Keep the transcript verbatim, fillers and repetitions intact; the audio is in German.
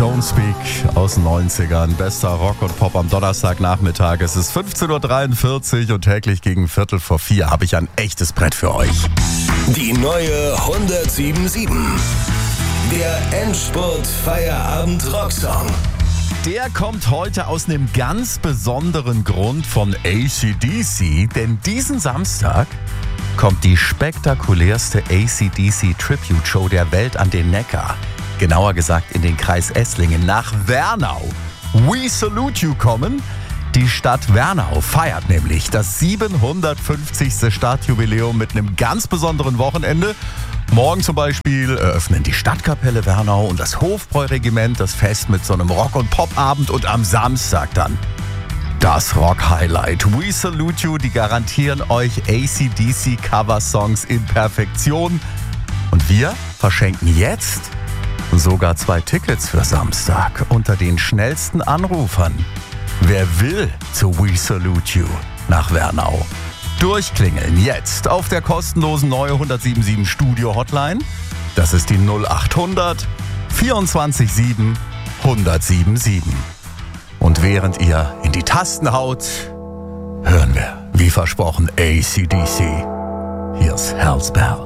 Don't Speak aus den neunzigern. Bester Rock und Pop am Donnerstagnachmittag. Es ist fünfzehn Uhr dreiundvierzig und täglich gegen Viertel vor vier habe ich ein echtes Brett für euch. Die neue hundertsieben Komma sieben. Der Endspurt-Feierabend-Rocksong. Der kommt heute aus einem ganz besonderen Grund von A C D C, denn diesen Samstag kommt die spektakulärste A C D C Tribute Show der Welt an den Neckar. Genauer gesagt in den Kreis Esslingen nach Wernau. We Salute You kommen. Die Stadt Wernau feiert nämlich das siebenhundertfünfzigste Stadtjubiläum mit einem ganz besonderen Wochenende. Morgen zum Beispiel eröffnen die Stadtkapelle Wernau und das Hofbräuregiment das Fest mit so einem Rock- und Popabend und am Samstag dann das Rock-Highlight. We Salute You, die garantieren euch A C D C-Cover-Songs in Perfektion. Und wir verschenken jetzt sogar zwei Tickets für Samstag unter den schnellsten Anrufern. Wer will zu We Salute You nach Wernau? Durchklingeln jetzt auf der kostenlosen neue hundertsieben Studio Hotline. Das ist die null acht hundert vierundzwanzig sieben hundertsieben. Und während ihr in die Tasten haut, hören wir, wie versprochen, A C D C. Here's Hell's Bell.